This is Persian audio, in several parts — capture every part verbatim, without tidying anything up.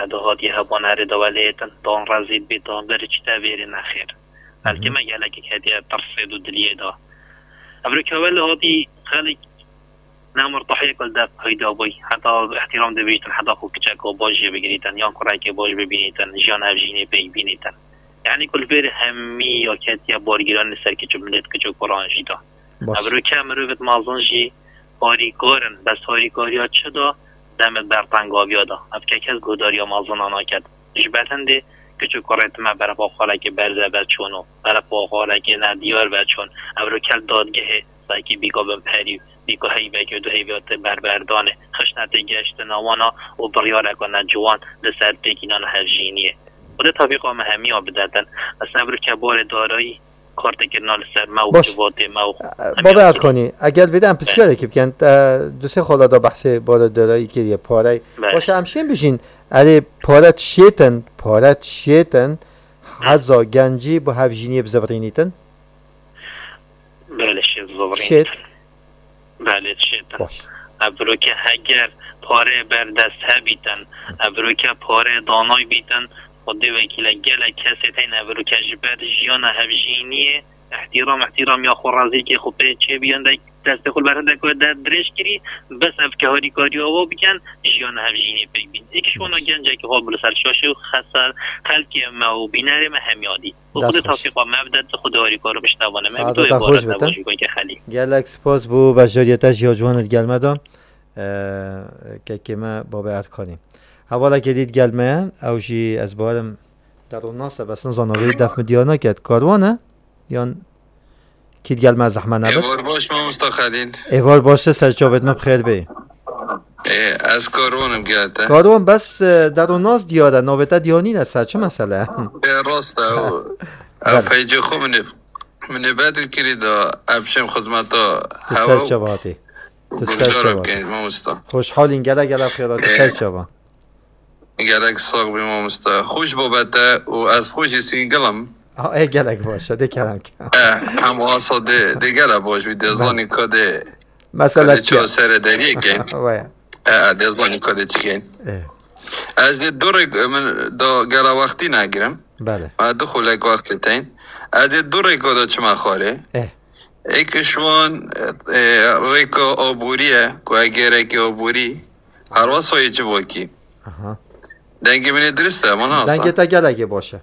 ندهات یه هبان هر دولیتن دان رزید بیتان بری چی تبیری نخیر بلکه ما گلک هدیه ترسید و دلیه دا امریکا ولی هادی خیلی نامرتاحی کل دق هیدا بی حتی احترام دبیتن حتی خود کچک و باجی بگیریتن یا کرای که باج ببینیتن جان هفجینی بی بینیتن یعنی کل بیر همی یا کتی بارگیران سر که جملت کچک برانجی دا امریکا مروفت مازن جی هاریکارن بس هاریکاریا چه دا دم در تنگاویا دا افکه کس گوداریا مازن آنا کد جبتنده کچک کرایت ما برای پاخاله که برزه بچونو برای پاخاله که ندیار بچون امریکا دادگه سایکی بیگا بم پریو بیگا هیبه که دو هیبیات بربردانه خشنت گشت نوانا و بریاره کنه جوان لسر بگینان هفجینیه و ده طبیقه همه همی ها بدادن اصلا امریکا بار دارایی کارت گرنال سر ما و جوات ما و بابا ارکانی اگر بدم پسیاره که بگن دو سه خالا دا بحث بار دارایی که یه پاره باشه همشین بشین الی پارت شیطن پارت شیطن حزا گنجی با هفجینی بزورینیتن بله شیط زورینیتن شیط بله شیطن باش ابرو که اگر پاره بردست ها بیتن ابرو که پاره دانای بیتن خود وکیل گل کسی تین ابرو که جبر جیان هفجینیه احترام احترام یا خورازی که خوب چه بیان دست خود برنده که در درش کری بس اف که هاری کاری آوا بکن جیان هفجینی ببین ایکشون گنجه که خواب بلسر شاشه و خسر خلکی ما و بیناره ما همیادی و خود تافیقا مبدد خود هاری کارو بشنوانه ما سعادت خوش بتن گلک سپاس بو بجاریتش یا جوانت گلمدام که که ما بابا ارکانیم حوالا که دید گلمه اوشی از بارم در اون ناسه بس نزانوی دفم دیانا کرد کاروانه یا کید گلمه از زحمه نبود ایوار باش ما مستخدین ایوار باشه سرچاوت نبخیر بی از کاروانم گلده کاروان بس در اون ناس دیاره نویتا دیانی نسته چه مسئله راسته او پیجه خو منه منه بدل کری دا ابشم خزمتا تو سرچاواتی تو سرچاواتی خوشحال این گله گله بخیرات سرچاوا گلک ساق بی ما مستا خوش بابته و از خوش سینگلم آه ای گلک باشه ده کلم کن هم واسه ده ده گله باش بی دزانی کده مثلا چه سر دریه کن دزانی کده چکن از ده دور من دا گله وقتی نگیرم بله ما دخول یک وقت تین از ده دور کده چه مخاره ایکشوان ریکا آبوریه که اگر ریکا آبوری هر واسه چه باکی دنگی منی درسته من هستم دنگی تا گلگه باشه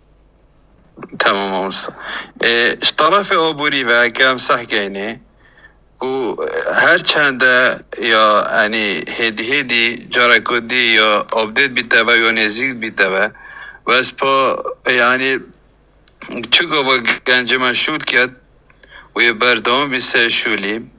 تمام هستم طرف آبوری و کم سحکینه و هر چنده یا یعنی هدی هدی جارکودی یا آبدیت بیته و یا نزیک بیته و بس پا یعنی چگاه با گنج من شود کرد و یه بردام بیسته شولی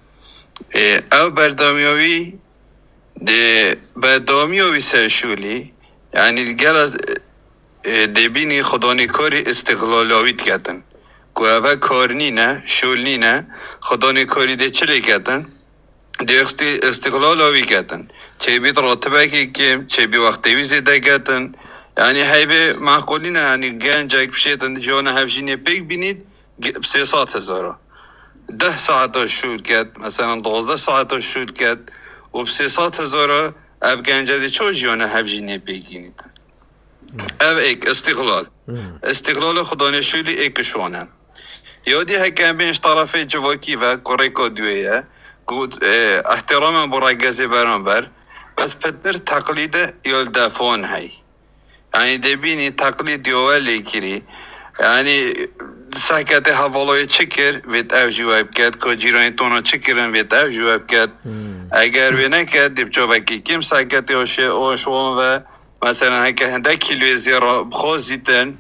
او بردامیاوی ده بردامیاوی سه شولی یعنی دیگر دبینی خدانی کاری استقلالاویت کردن که اوه کارنی نه شولنی نه خدانی کاری ده چلی کردن ده استقلالاوی کردن چه بید راتبه که کم چه بی وقتوی زیده کردن یعنی هیوه معقولی نه یعنی گنج اک بشیدن جان هفجینی پیک بینید سه ساعت هزاره ده ساعت شول کرد مثلا دوازده ساعت شول کرد و سه ساعت هزاره اف گنجه ده چو جان هفجینی پیک بینید او ایک استقلال استقلال خدانه شولی ایکشونه یادی هکم بینش طرف جواکی و کوریکو دویه گود احترام برای گزی برانبر بس پتر تقلید یال دفعون هی یعنی دبینی تقلید یوالی کری یعنی سحکت حوالای چکر وید او جواب کرد که جیرانی تونا چکرن وید او جواب کرد اگر وی نکرد دب جواکی کم سحکت هاشه آشوان و مثلا هکه هنده کیلوی زیرا بخوزیتن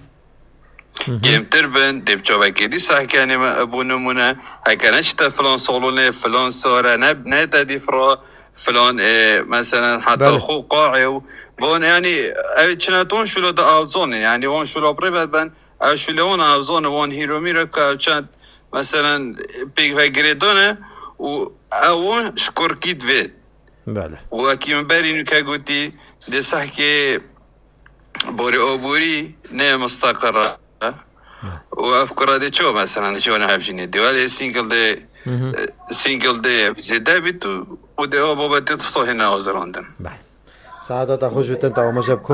گمتر بند دب جواکی دی سحکنه ابو نمونه هکه نشتا فلان صالونه فلان ساره نب نتا دیفرا فلان مثلا حتی خو قاعه وان يعني چناتون شلو دا اوزون يعني وان شلو بريبت بن او شلو وان اوزون وان هيرو ميرا كا چند مثلا بيگ و گريدونه و او شكوركيد ويد بله و كيم برينو كا قلتي دي صحكي بوري او بوري نه مستقرة و افكار دي چو مثلا چو نهفشيني دي ولی سينجل دي سينجل دي زيده بيتو و دي او بابا دي تصوحي ناوزراندن بله سعادت خوش بتن تا آماجب